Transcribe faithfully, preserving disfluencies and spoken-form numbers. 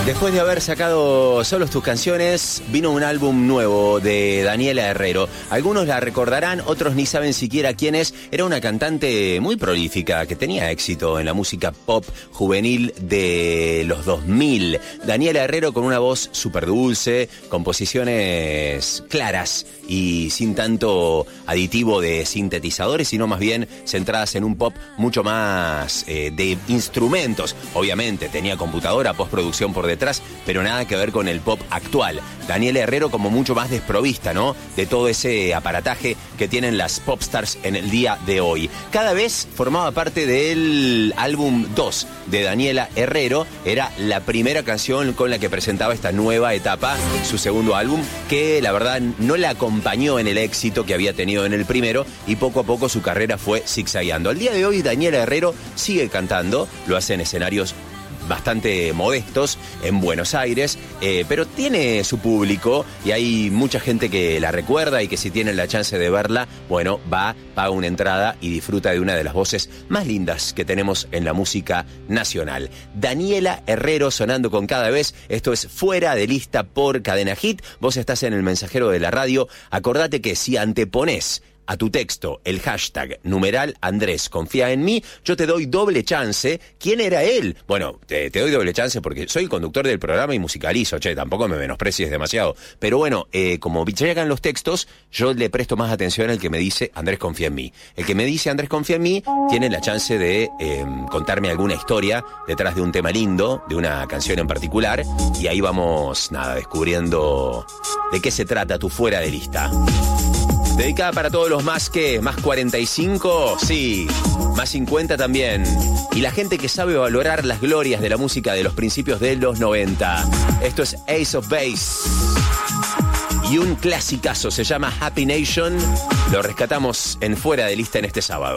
Después de haber sacado Solos tus canciones, vino un álbum nuevo de Daniela Herrero. Algunos la recordarán, otros ni saben siquiera quién es. Era una cantante muy prolífica que tenía éxito en la música pop juvenil de los dos mil. Daniela Herrero con una voz súper dulce, composiciones claras y sin tanto aditivo de sintetizadores, sino más bien centradas en un pop mucho más eh, de instrumentos. Obviamente tenía computadora, postproducción por detrás, pero nada que ver con el pop actual. Daniela Herrero como mucho más desprovista, ¿no?, de todo ese aparataje que tienen las popstars en el día de hoy. Cada vez formaba parte del álbum dos de Daniela Herrero. Era la primera canción con la que presentaba esta nueva etapa, su segundo álbum, que la verdad no la acompañó en el éxito que había tenido en el primero, y poco a poco su carrera fue zigzagueando. Al día de hoy Daniela Herrero sigue cantando, lo hace en escenarios bastante modestos en Buenos Aires, eh, pero tiene su público y hay mucha gente que la recuerda y que si tienen la chance de verla, bueno, va, paga una entrada y disfruta de una de las voces más lindas que tenemos en la música nacional. Daniela Herrero sonando con Cada Vez. Esto es Fuera de Lista por Cadena Hit. Vos estás en el mensajero de la radio. Acordate que si anteponés a tu texto el hashtag numeral Andrés confía en mí, yo te doy doble chance. ¿Quién era él? Bueno, te, te doy doble chance porque soy el conductor del programa y musicalizo, che, tampoco me menosprecies demasiado. Pero bueno, eh, como llegan los textos, yo le presto más atención al que me dice Andrés confía en mí. El que me dice Andrés confía en mí tiene la chance de eh, contarme alguna historia detrás de un tema lindo, de una canción en particular, y ahí vamos, nada, descubriendo de qué se trata tu Fuera de Lista. Dedicada para todos los más que, más cuarenta y cinco, sí, más cincuenta también. Y la gente que sabe valorar las glorias de la música de los principios de los noventa. Esto es Ace of Base. Y un clasicazo se llama Happy Nation. Lo rescatamos en Fuera de Lista en este sábado.